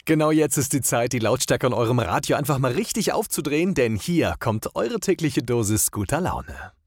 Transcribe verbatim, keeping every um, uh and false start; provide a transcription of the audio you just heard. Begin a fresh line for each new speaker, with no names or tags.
Genau jetzt ist die Zeit, die Lautstärke an eurem Radio einfach mal richtig aufzudrehen, denn hier kommt eure tägliche Dosis guter Laune.